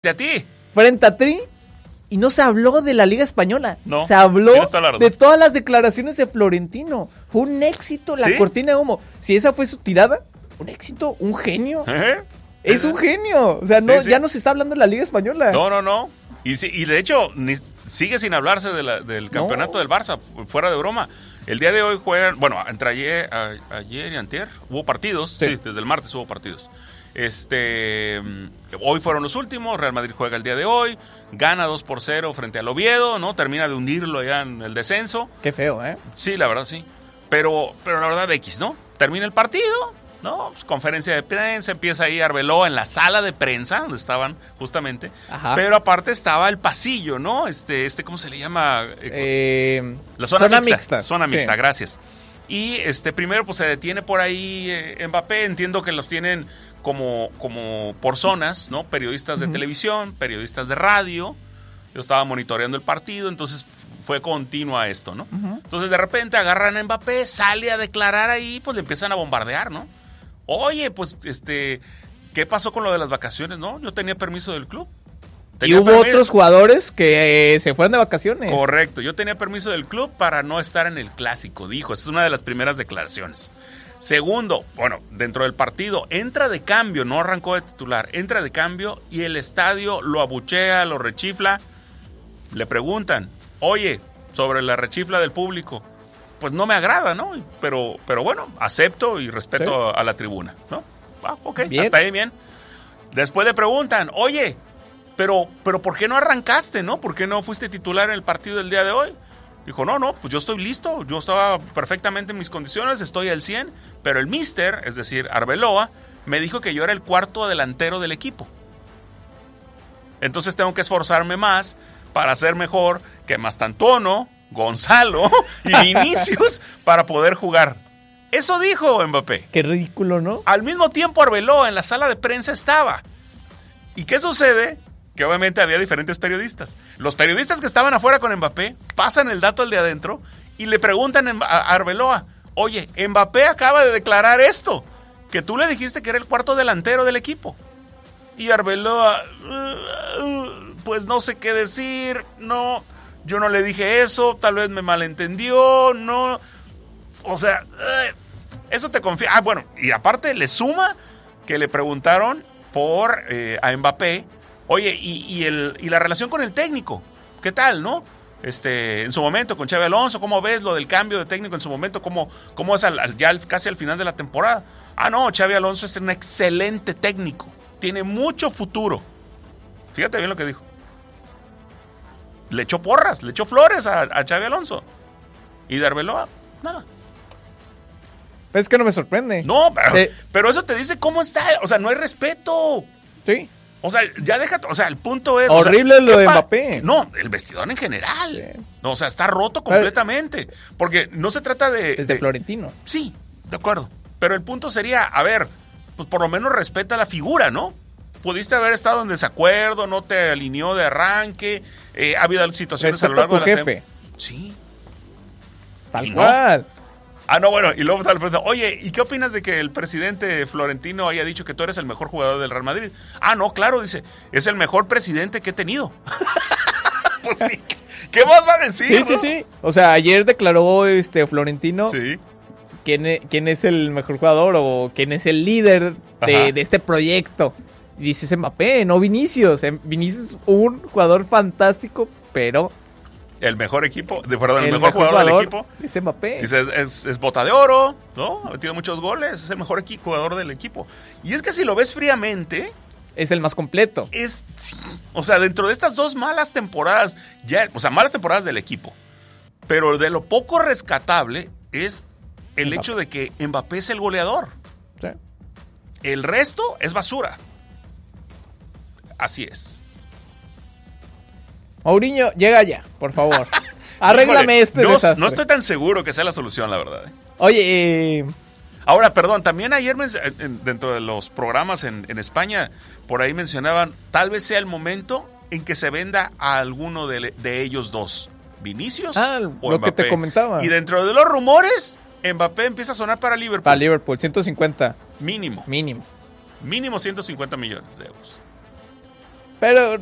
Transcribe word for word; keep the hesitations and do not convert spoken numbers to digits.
a ti. Frente a Tri. Y no se habló de la Liga Española. No, se habló de todas las declaraciones de Florentino. Fue un éxito la ¿Sí? cortina de humo. Si esa fue su tirada, un éxito, un genio. ¿Eh? Es ¿Eh? un genio. O sea, no, sí, sí. ya no se está hablando de la Liga Española. No, no, no. Y, y de hecho, ni, sigue sin hablarse de la, del campeonato no. del Barça, fuera de broma. El día de hoy juegan, bueno, entre ayer, a, ayer y antier, hubo partidos. Sí. sí, desde el martes hubo partidos. Este, hoy fueron los últimos. Real Madrid juega el día de hoy, gana dos por cero frente al Oviedo, ¿no? Termina de hundirlo allá en el descenso. Qué feo, ¿eh? Sí, la verdad, sí. Pero, pero la verdad, X, ¿no? Termina el partido, ¿no? Pues, conferencia de prensa, empieza ahí Arbeloa en la sala de prensa, donde estaban justamente. Ajá. Pero aparte estaba el pasillo, ¿no? Este, este ¿cómo se le llama? Eh, la zona, zona mixta, mixta. Zona sí. mixta, gracias. Y este primero pues se detiene por ahí eh, Mbappé, entiendo que los tienen como, como por zonas, ¿no? Periodistas de uh-huh. televisión, periodistas de radio. Yo estaba monitoreando el partido, entonces fue continua esto, ¿no? Uh-huh. Entonces de repente agarran a Mbappé, sale a declarar ahí, pues le empiezan a bombardear, ¿no? Oye, pues este, ¿qué pasó con lo de las vacaciones? No, yo tenía permiso del club. Tenía y hubo permiso. Otros jugadores que eh, se fueron de vacaciones. Correcto, yo tenía permiso del club para no estar en el clásico, dijo. Esa es una de las primeras declaraciones. Segundo, bueno, dentro del partido, entra de cambio, no arrancó de titular, entra de cambio y el estadio lo abuchea, lo rechifla. Le preguntan, oye, sobre la rechifla del público, pues no me agrada, ¿no? Pero, pero bueno, acepto y respeto sí. a, a la tribuna, ¿no? Ah, ok, bien. Hasta ahí bien. Después le preguntan, oye, pero, pero ¿por qué no arrancaste, no? ¿Por qué no fuiste titular en el partido del día de hoy? Dijo, no, no, pues yo estoy listo, yo estaba perfectamente en mis condiciones, estoy al cien, pero el mister, es decir, Arbeloa, me dijo que yo era el cuarto delantero del equipo. Entonces tengo que esforzarme más para ser mejor que Mastantuono, Gonzalo y Vinicius para poder jugar. Eso dijo Mbappé. Qué ridículo, ¿no? Al mismo tiempo Arbeloa en la sala de prensa estaba. ¿Y qué sucede? Que obviamente había diferentes periodistas. Los periodistas que estaban afuera con Mbappé pasan el dato al de adentro y le preguntan a Arbeloa, oye, Mbappé acaba de declarar esto, que tú le dijiste que era el cuarto delantero del equipo. Y Arbeloa, uh, uh, pues no sé qué decir, no, yo no le dije eso, tal vez me malentendió, no, o sea, uh, eso te confía. Ah, bueno, y aparte le suma que le preguntaron por eh, a Mbappé, oye, y, y, el, y la relación con el técnico, ¿qué tal, no? Este, en su momento con Xabi Alonso, ¿cómo ves lo del cambio de técnico en su momento? ¿Cómo, cómo es al, al, ya al, casi al final de la temporada? Ah, no, Xabi Alonso es un excelente técnico, tiene mucho futuro. Fíjate bien lo que dijo. Le echó porras, le echó flores a, a Xabi Alonso. Y de Arbeloa, nada. Es que no me sorprende. No, pero, eh, pero eso te dice cómo está, o sea, no hay respeto. Sí. O sea, ya déjate, o sea, el punto es... Horrible o sea, lo de Mbappé. No, el vestidor en general. Sí. No, o sea, está roto completamente. Porque no se trata de... Desde de, Florentino. Sí, de acuerdo. Pero el punto sería, a ver, pues por lo menos respeta la figura, ¿no? Pudiste haber estado en desacuerdo, no te alineó de arranque, eh, ha habido situaciones Respeta a lo largo tu de la jefe. Tem- Sí. Tal y cual. No. Ah, no, bueno, y luego tal vez, oye, ¿y qué opinas de que el presidente Florentino haya dicho que tú eres el mejor jugador del Real Madrid? Ah, no, claro, dice, es el mejor presidente que he tenido. Pues sí, ¿qué más va a decir? Sí, ¿no? sí, sí. O sea, ayer declaró este Florentino sí. quién, es, quién es el mejor jugador o quién es el líder de, de este proyecto. Y dices Mbappé, no Vinicius. Vinicius es un jugador fantástico, pero... El mejor equipo, de, perdón, el, el mejor, mejor jugador, jugador del equipo. Es Mbappé. Dice, es, es, es bota de oro, ¿no? Ha metido muchos goles, es el mejor equipo, jugador del equipo. Y es que si lo ves fríamente... Es el más completo. Es, sí, o sea, dentro de estas dos malas temporadas, ya, o sea, malas temporadas del equipo, pero de lo poco rescatable es el Mbappé. Hecho de que Mbappé es el goleador. Sí. El resto es basura. Así es. Mourinho, llega ya, por favor. Arréglame Híjole, este no, desastre. No estoy tan seguro que sea la solución, la verdad. Oye, eh... Ahora, perdón, también ayer me, dentro de los programas en, en España, por ahí mencionaban, tal vez sea el momento en que se venda a alguno de, de ellos dos. ¿Vinicius ah, o lo Mbappé? Que te comentaba. Y dentro de los rumores, Mbappé empieza a sonar para Liverpool. Para Liverpool, ciento cincuenta. Mínimo. Mínimo. Mínimo ciento cincuenta millones de euros. Pero